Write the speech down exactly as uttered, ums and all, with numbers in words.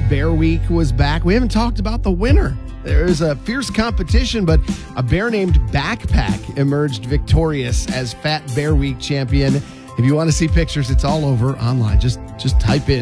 Bear Week was back. We haven't talked about the winner. There was a fierce competition, but a bear named Backpack emerged victorious as Fat Bear Week champion. If you want to see pictures, it's all over online. Just just type in